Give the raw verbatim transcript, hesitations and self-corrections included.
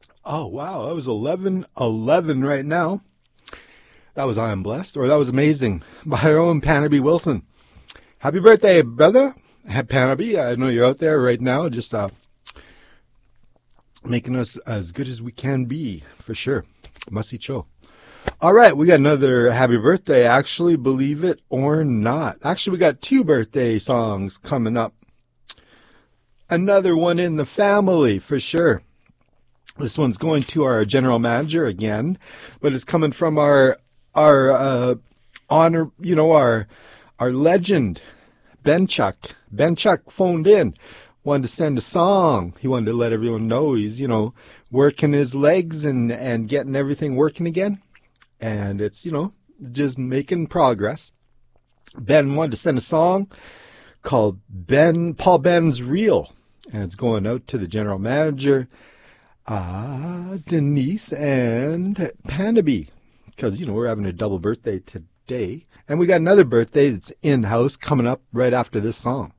Oh, wow. That was eleven eleven right now. That was I Am Blessed, or that was Amazing by our own Panaby Wilson. Happy birthday, brother. Panaby, I know you're out there right now just uh, making us as good as we can be, for sure. Masi cho. All right, we got another happy birthday, actually, believe it or not. Actually, we got two birthday songs coming up. Another one in the family, for sure. This one's going to our general manager again, but it's coming from our our uh, honor, you know, our our legend, Ben Chuck. Ben Chuck phoned in, wanted to send a song. He wanted to let everyone know he's, you know, working his legs and, and getting everything working again. And it's, you know, just making progress. Ben wanted to send a song called Ben Paul Ben's Real, and it's going out to the general manager, uh, Denise and Panaby, because, you know, we're having a double birthday today. And we got another birthday that's in-house coming up right after this song.